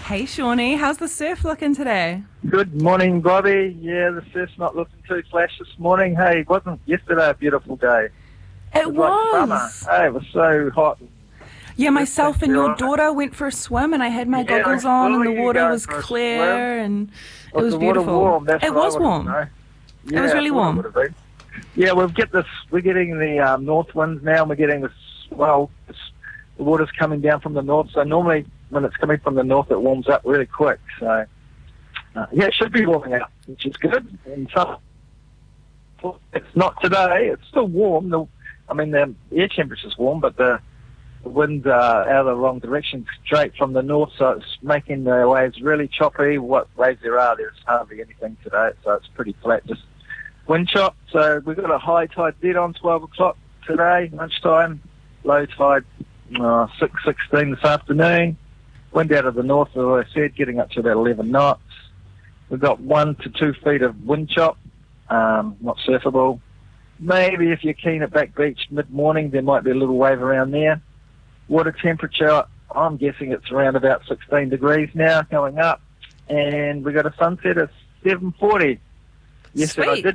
Hey, Shawnee, how's the surf looking today? Good morning, Bobby. Yeah, the surf's not looking too flash this morning. Hey, wasn't yesterday a beautiful day? It It was like summer. was. Hey, it was so hot. Yeah, Good things myself and to your right. daughter went for a swim, and I had my Yeah, I goggles on, and saw the you water going was for a swim. clear, and it Was was the water beautiful. warm? That's It what I was wanted to warm. know. It was Yeah, I really thought it warm. would have been. Yeah, we're getting the north winds now, and we're getting the water's coming down from the north, so normally when it's coming from the north, it warms up really quick. So, yeah, it should be warming up, which is good. And so, it's not today. It's still warm. The air temperature's warm, but the wind's out of the wrong direction, straight from the north, so it's making the waves really choppy. What waves there are, there's hardly anything today, so it's pretty flat, just wind chop. So we've got a high tide dead on 12 o'clock today, lunchtime. Low tide 6:16 this afternoon. Wind out of the north, as I said, getting up to about 11 knots. We've got 1 to 2 feet of wind chop, not surfable. Maybe if you're keen at Back Beach mid-morning, there might be a little wave around there. Water temperature, I'm guessing it's around about 16 degrees now, going up. And we got a sunset at 7:40. Yes, and I Sweet. did